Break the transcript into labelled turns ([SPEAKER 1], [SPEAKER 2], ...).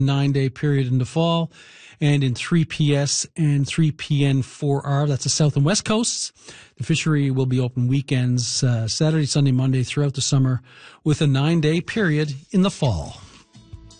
[SPEAKER 1] 9-day period in the fall, and in 3 PS and 3 PN 4R. That's the south and west coasts. The fishery will be open weekends, Saturday, Sunday, Monday throughout the summer, with a 9-day period in the fall.